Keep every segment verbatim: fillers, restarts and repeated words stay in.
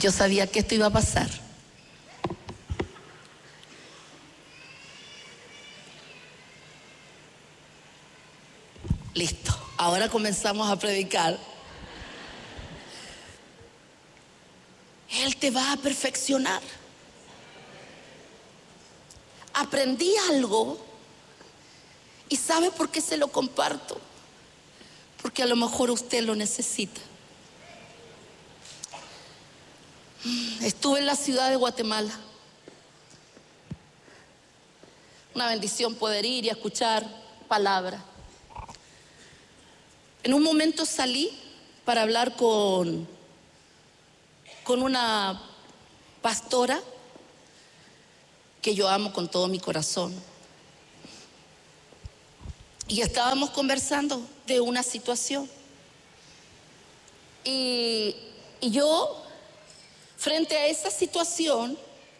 Yo sabía que esto iba a pasar. Listo, ahora comenzamos a predicar. Él te va a perfeccionar. Aprendí algo y ¿sabe por qué se lo comparto? Porque a lo mejor usted lo necesita. Estuve en la ciudad de Guatemala. Una bendición poder ir y escuchar palabra. En un momento salí para hablar con, con una pastora que yo amo con todo mi corazón. Y estábamos conversando de una situación. Y, y yo, frente a esa situación,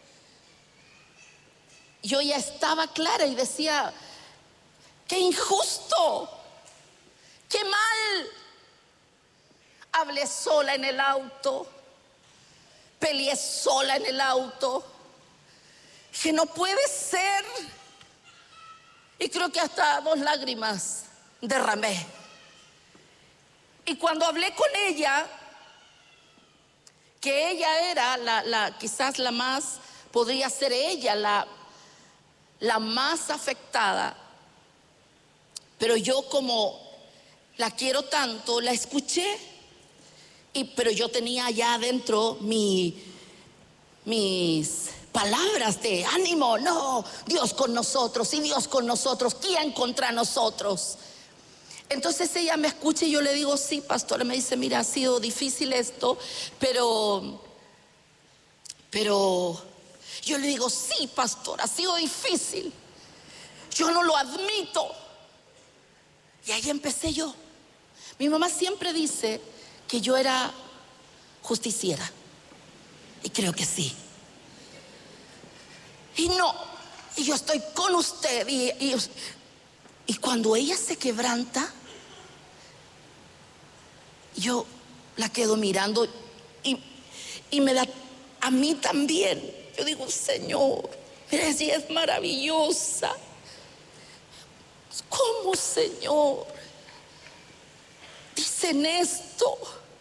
yo ya estaba clara y decía, qué injusto, qué mal. Hablé sola en el auto, peleé sola en el auto, que no puede ser. Y creo que hasta dos lágrimas derramé. Y cuando hablé con ella, que ella era la, la quizás la más, podría ser ella la, la más afectada, pero yo como la quiero tanto, la escuché, y, pero yo tenía allá adentro mi, mis palabras de ánimo. No, Dios con nosotros y Dios con nosotros, ¿quién contra nosotros? Entonces ella me escucha y yo le digo, sí, pastora. Me dice, mira, ha sido difícil esto, pero, pero yo le digo, sí, pastora, ha sido difícil, yo no lo admito. Y ahí empecé yo. Mi mamá siempre dice que yo era justiciera, y creo que sí. Y no, y yo estoy con usted. Y, y, y cuando ella se quebranta, yo la quedo mirando y, y me da a mí también. Yo digo, Señor, mira, ella es maravillosa. ¿Cómo, Señor, dicen esto?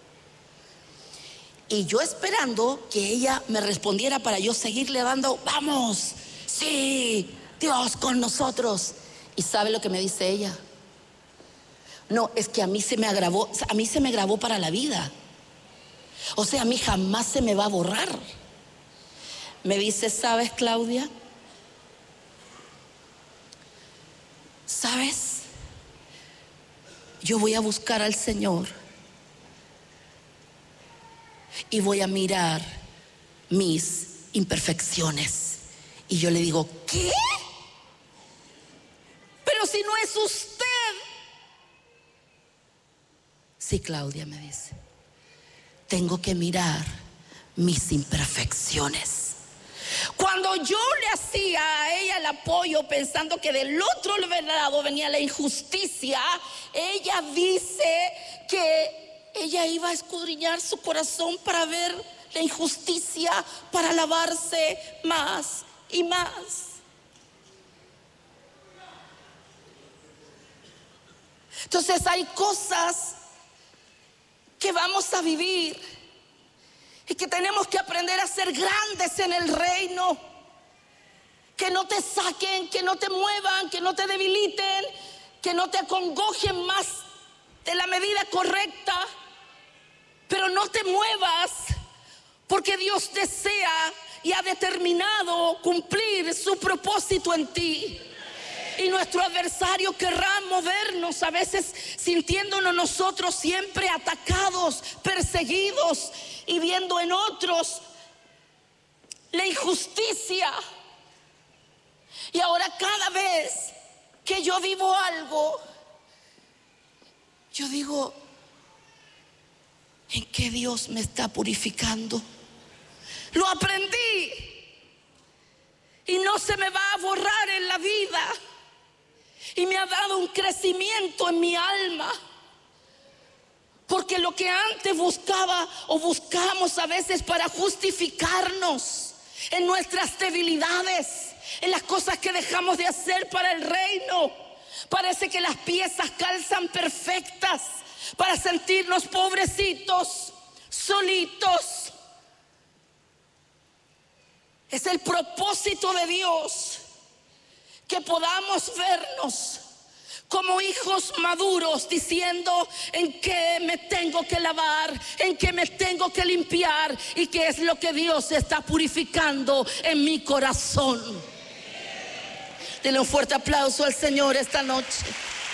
Y yo esperando que ella me respondiera para yo seguirle dando, vamos, sí, Dios con nosotros. ¿Y sabe lo que me dice ella? No, es que a mí se me agravó, a mí se me grabó para la vida. O sea, a mí jamás se me va a borrar. Me dice, ¿sabes, Claudia? ¿Sabes? Yo voy a buscar al Señor y voy a mirar mis imperfecciones. Y yo le digo, ¿qué? Pero si no es usted. Sí, Claudia, me dice, tengo que mirar mis imperfecciones. Cuando yo le hacía a ella el apoyo pensando que del otro lado venía la injusticia, ella dice que ella iba a escudriñar su corazón para ver la injusticia, para alabarse más y más. Entonces hay cosas que vamos a vivir y que tenemos que aprender a ser grandes en el reino. Que no te saquen, que no te muevan, que no te debiliten, que no te acongojen más de la medida correcta. Pero no te muevas, porque Dios desea y ha determinado cumplir su propósito en ti. Y nuestro adversario querrá movernos, a veces sintiéndonos nosotros siempre atacados, perseguidos, y viendo en otros la injusticia. Y ahora cada vez que yo vivo algo, yo digo, ¿en qué Dios me está purificando? Lo aprendí y no se me va a borrar en la vida. Y me ha dado un crecimiento en mi alma, Porque lo que antes buscaba o buscamos a veces para justificarnos en nuestras debilidades, en las cosas que dejamos de hacer para el reino, parece que las piezas calzan perfectas para sentirnos pobrecitos, solitos. Es el propósito de Dios que podamos vernos como hijos maduros, diciendo en qué me tengo que lavar, en qué me tengo que limpiar y qué es lo que Dios está purificando en mi corazón. Denle un fuerte aplauso al Señor esta noche.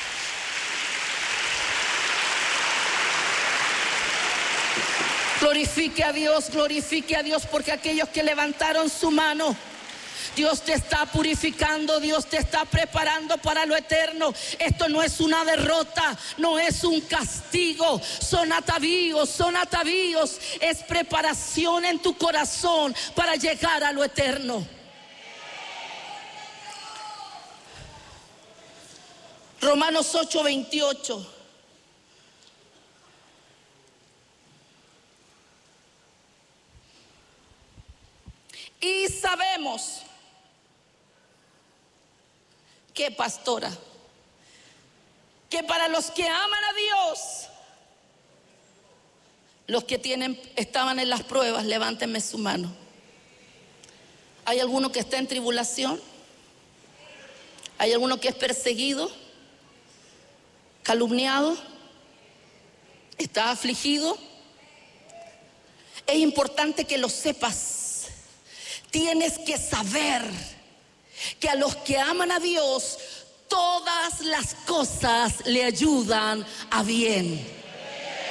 Glorifique a Dios, glorifique a Dios, porque aquellos que levantaron su mano, Dios te está purificando, Dios te está preparando para lo eterno. Esto no es una derrota, no es un castigo, son atavíos, son atavíos, es preparación en tu corazón para llegar a lo eterno. Romanos ocho veintiocho. Y sabemos que, pastora, que para los que aman a Dios, los que tienen, estaban en las pruebas, levántenme su mano. ¿Hay alguno que está en tribulación? ¿Hay alguno que es perseguido, calumniado, está afligido? Es importante que lo sepas. Tienes que saber que a los que aman a Dios, todas las cosas le ayudan a bien.